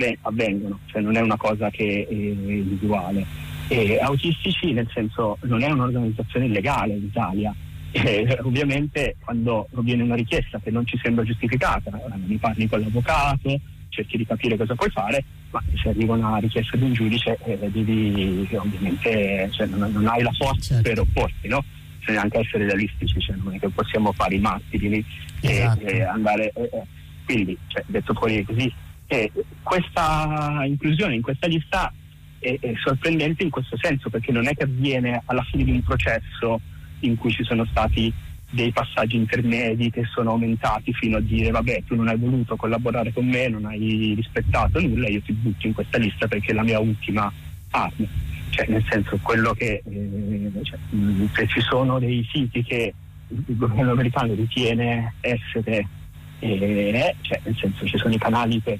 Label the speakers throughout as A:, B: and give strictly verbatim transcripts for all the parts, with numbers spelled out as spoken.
A: beh, avvengono, cioè non è una cosa che è individuale. E autistici, nel senso, non è un'organizzazione illegale in Italia. E, ovviamente quando viene una richiesta che non ci sembra giustificata, ne parli con l'avvocato, cerchi di capire cosa puoi fare, ma se arriva una richiesta di un giudice eh, devi ovviamente, cioè, non, non hai la forza
B: certo.
A: per opporti, no? Bisogna anche essere realistici, cioè, non è che possiamo fare i martiri lì
B: esatto.
A: e, e andare eh, eh. Quindi, cioè, detto fuori così, eh, questa inclusione in questa lista è, è sorprendente in questo senso, perché non è che avviene alla fine di un processo in cui ci sono stati dei passaggi intermedi che sono aumentati fino a dire vabbè, tu non hai voluto collaborare con me, non hai rispettato nulla, io ti butto in questa lista perché è la mia ultima arma. Cioè, nel senso, quello che eh, cioè, se ci sono dei siti che il governo americano ritiene essere eh, cioè, nel senso, ci sono i canali per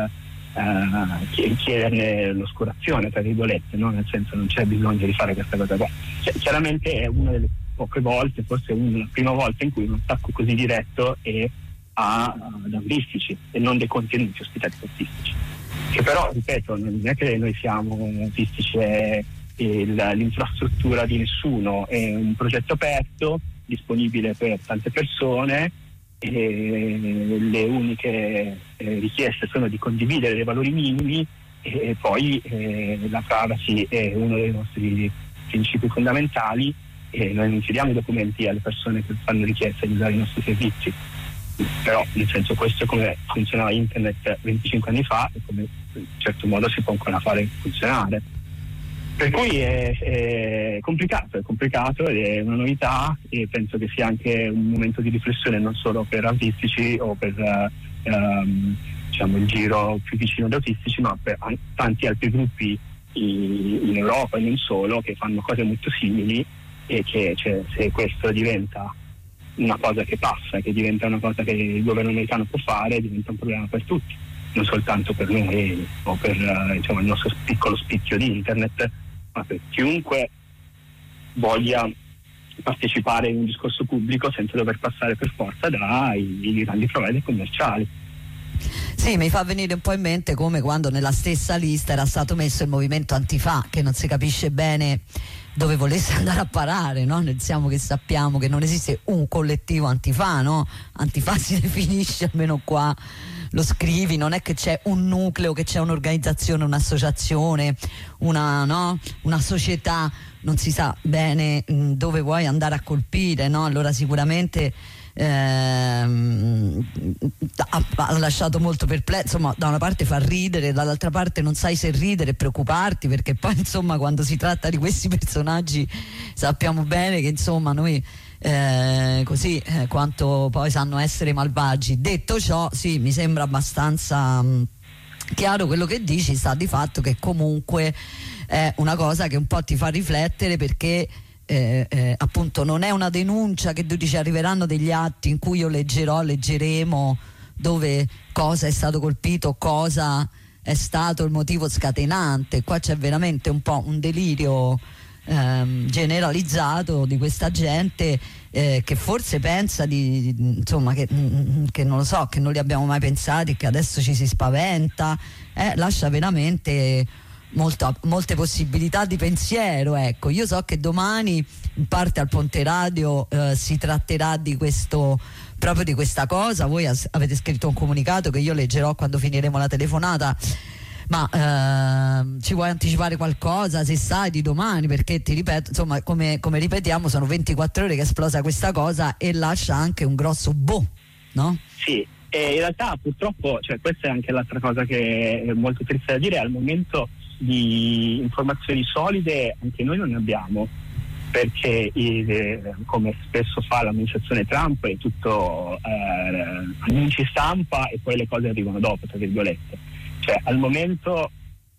A: eh, chiederne l'oscurazione, tra virgolette, no? Nel senso, non c'è bisogno di fare questa cosa qua. Cioè, chiaramente è una delle poche volte, forse una, la prima volta in cui un attacco così diretto è a, ad autistici e non dei contenuti ospitati autistici, che però, ripeto, non è che noi siamo autistici, è, è l'infrastruttura di nessuno, è un progetto aperto, disponibile per tante persone, e le uniche eh, richieste sono di condividere dei valori minimi e poi eh, la privacy è uno dei nostri principi fondamentali e noi non chiediamo i documenti alle persone che fanno richiesta di usare i nostri servizi, però nel senso, questo è come funzionava internet venticinque anni fa e come in certo modo si può ancora fare funzionare, per cui è, è complicato, è complicato ed è una novità, e penso che sia anche un momento di riflessione non solo per autistici o per uh, um, diciamo il giro più vicino ad autistici, ma per tanti altri gruppi in, in Europa e non solo, che fanno cose molto simili, e che, cioè, se questo diventa una cosa che passa, che diventa una cosa che il governo americano può fare, diventa un problema per tutti, non soltanto per noi o per uh, diciamo, il nostro piccolo spicchio di internet, ma per chiunque voglia partecipare in un discorso pubblico senza dover passare per forza dai grandi provider commerciali.
B: Sì, mi fa venire un po' in mente come quando nella stessa lista era stato messo il movimento Antifa, che non si capisce bene dove volesse andare a parare, no? Siamo che sappiamo che non esiste un collettivo Antifa, no? Antifa si definisce, almeno qua lo scrivi, non è che c'è un nucleo, che c'è un'organizzazione, un'associazione, una, no? Una società, non si sa bene mh, dove vuoi andare a colpire, no? Allora sicuramente ehm, ha, ha lasciato molto perplesso, insomma, da una parte fa ridere, dall'altra parte non sai se ridere e preoccuparti, perché poi insomma quando si tratta di questi personaggi sappiamo bene che insomma noi Eh, così eh, quanto poi sanno essere malvagi. Detto ciò, sì, mi sembra abbastanza mh, chiaro quello che dici, sta di fatto che comunque è una cosa che un po' ti fa riflettere, perché eh, eh, appunto non è una denuncia che tu dici arriveranno degli atti in cui io leggerò, leggeremo dove cosa è stato colpito, cosa è stato il motivo scatenante. Qua c'è veramente un po' un delirio Ehm, generalizzato di questa gente eh, che forse pensa di, di insomma che, che non lo so, che non li abbiamo mai pensati, che adesso ci si spaventa, eh, lascia veramente molta, molte possibilità di pensiero. Ecco, io so che domani in parte al Ponte Radio eh, si tratterà di questo, proprio di questa cosa. Voi as- avete scritto un comunicato che io leggerò quando finiremo la telefonata. Ma eh, ci vuoi anticipare qualcosa, se sai, di domani? Perché ti ripeto, insomma, come, come ripetiamo, sono ventiquattro ore che è esplosa questa cosa e lascia anche un grosso boh, no?
A: Sì, e in realtà purtroppo, cioè, questa è anche l'altra cosa che è molto triste da dire: al momento di informazioni solide anche noi non ne abbiamo, perché eh, come spesso fa l'amministrazione Trump è tutto eh, annunci stampa e poi le cose arrivano dopo, tra virgolette. Cioè, al momento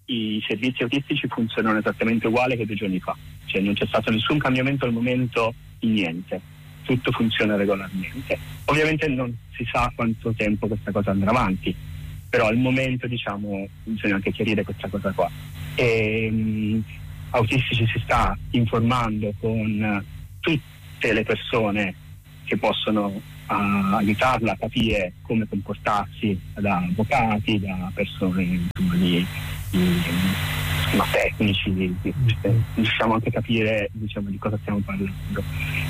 A: i servizi autistici funzionano esattamente uguale che due giorni fa, cioè non c'è stato nessun cambiamento al momento in niente, tutto funziona regolarmente. Ovviamente non si sa quanto tempo questa cosa andrà avanti, però al momento, diciamo, bisogna anche chiarire questa cosa qua. E, mh, Autistici si sta informando con tutte le persone che possono a aiutarla a capire come comportarsi da avvocati, da persone insomma, di, di, insomma, tecnici, di, di, riusciamo anche a capire diciamo, di cosa stiamo parlando.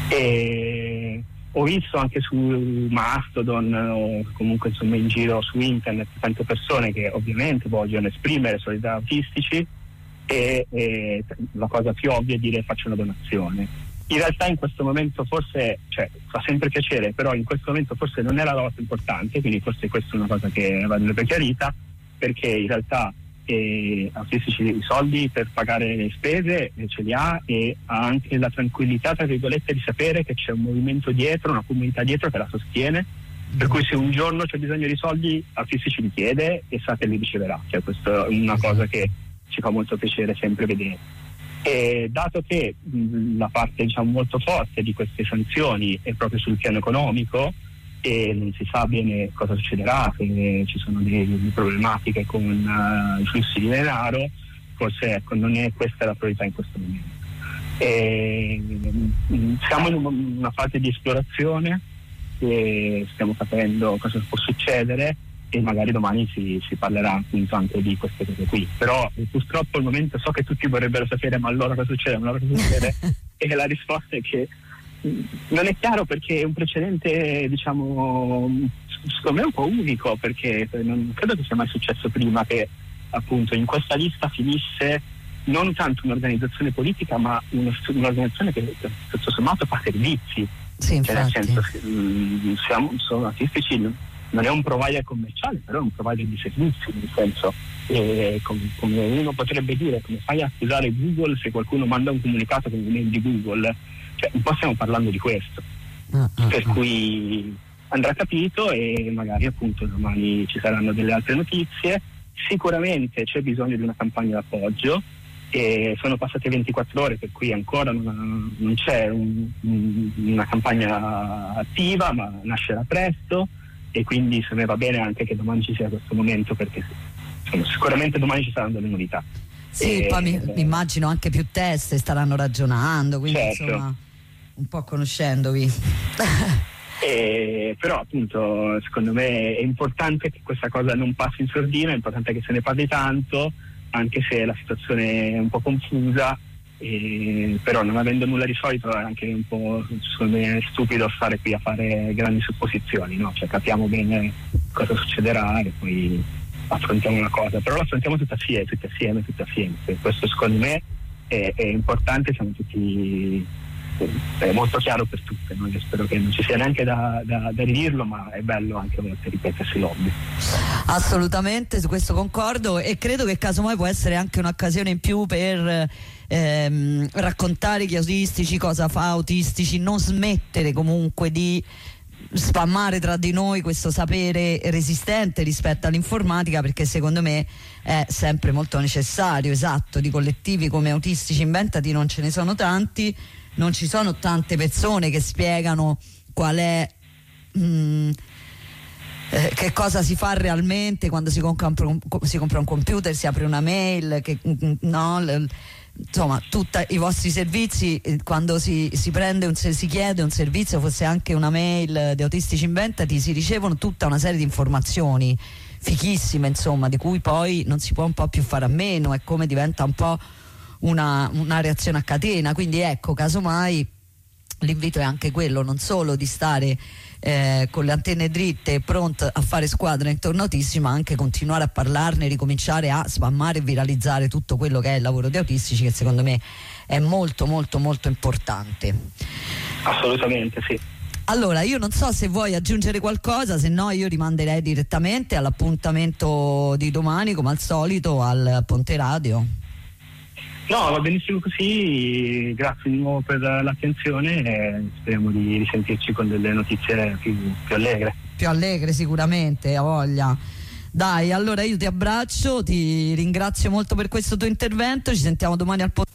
A: E ho visto anche su Mastodon o comunque insomma in giro su internet tante persone che ovviamente vogliono esprimere solidarietà autistici e, e la cosa più ovvia è dire faccio una donazione. In realtà in questo momento forse, cioè fa sempre piacere, però in questo momento forse non è la cosa importante, quindi forse questa è una cosa che andrebbe chiarita, perché in realtà eh, autistici i soldi per pagare le spese eh, ce li ha, e ha anche la tranquillità tra virgolette di sapere che c'è un movimento dietro, una comunità dietro che la sostiene, per cui se un giorno c'è bisogno di soldi autistici li chiede e sa che li riceverà, cioè questa è una cosa che ci fa molto piacere sempre vedere. E dato che mh, la parte diciamo molto forte di queste sanzioni è proprio sul piano economico e non si sa bene cosa succederà, se ci sono delle problematiche con uh, i flussi di denaro, forse ecco, non è questa la priorità in questo momento. E, mh, siamo in una fase di esplorazione e stiamo capendo cosa può succedere e magari domani si, si parlerà appunto anche di queste cose qui, però eh, purtroppo al momento so che tutti vorrebbero sapere ma allora cosa succede, ma allora cosa succede e la risposta è che mh, non è chiaro, perché è un precedente diciamo secondo me un po' unico, perché non credo che sia mai successo prima che appunto in questa lista finisse non tanto un'organizzazione politica ma un'organizzazione che tutto sommato fa servizi,
B: sì,
A: cioè, nel senso che mh, siamo, sono autistici, non è un provider commerciale, però è un provider di servizi, nel senso, eh, com- come uno potrebbe dire, come fai a accusare Google se qualcuno manda un comunicato con l'email di Google, cioè un po' stiamo parlando di questo, uh, uh, per uh. cui andrà capito e magari appunto domani ci saranno delle altre notizie. Sicuramente c'è bisogno di una campagna d'appoggio e sono passate ventiquattro ore, per cui ancora non, non c'è un, un, una campagna attiva, ma nascerà presto. E quindi se ne va bene anche che domani ci sia questo momento, perché insomma, sicuramente domani ci saranno delle novità.
B: Sì, e, poi mi, eh, mi immagino anche più teste staranno ragionando, quindi certo. Insomma un po' conoscendovi.
A: E, però appunto secondo me è importante che questa cosa non passi in sordina, è importante che se ne parli tanto, anche se la situazione è un po' confusa. E, però non avendo nulla di solito è anche un po' secondo me stupido stare qui a fare grandi supposizioni, no? Cioè capiamo bene cosa succederà e poi affrontiamo una cosa, però lo affrontiamo tutti assieme, tutti assieme, tutti assieme. Questo secondo me è, è importante, siamo tutti è molto chiaro per tutte, no? Io spero che non ci sia neanche da, da, da ridirlo, ma è bello anche a volte ripetersi l'obbligo.
B: Assolutamente, su questo concordo, e credo che casomai può essere anche un'occasione in più per ehm, raccontare gli autistici, cosa fa autistici, non smettere comunque di spammare tra di noi questo sapere resistente rispetto all'informatica, perché secondo me è sempre molto necessario. Esatto, di collettivi come Autistici Inventati non ce ne sono tanti, non ci sono tante persone che spiegano qual è mh, eh, che cosa si fa realmente quando si compra, un, si compra un computer, si apre una mail, che, mh, no, l, insomma tutti i vostri servizi, eh, quando si, si prende un, si chiede un servizio, fosse anche una mail di Autistici Inventati, si ricevono tutta una serie di informazioni fichissime, insomma, di cui poi non si può un po' più fare a meno, è come diventa un po' Una, una reazione a catena. Quindi ecco, casomai l'invito è anche quello, non solo di stare eh, con le antenne dritte pronte a fare squadra intorno a autistici, ma anche continuare a parlarne, ricominciare a spammare e viralizzare tutto quello che è il lavoro di autistici, che secondo me è molto molto molto importante.
A: Assolutamente sì.
B: Allora, io non so se vuoi aggiungere qualcosa, se no io rimanderei direttamente all'appuntamento di domani, come al solito, al Ponte Radio.
A: No, va benissimo così, grazie di nuovo per l'attenzione e speriamo di risentirci con delle notizie più, più allegre.
B: Più allegre sicuramente, ha voglia. Dai, allora io ti abbraccio, ti ringrazio molto per questo tuo intervento, ci sentiamo domani al podcast.